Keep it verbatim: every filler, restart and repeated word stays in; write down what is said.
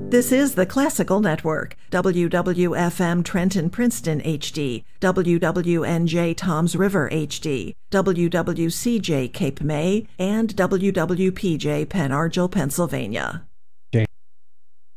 This is the Classical Network, W W F M Trenton Princeton H D, W W N J Toms River H D, W W C J Cape May, and W W P J Pen Argyl, Pennsylvania.